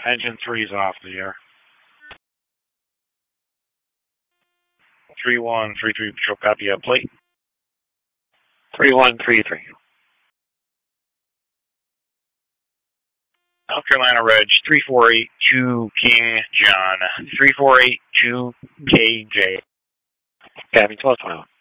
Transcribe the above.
Engine 3's off the air. 3133 Patrol, copy up plate. 3133. South Carolina Reg 3482 King John. 3482 KJ. Copy 1221.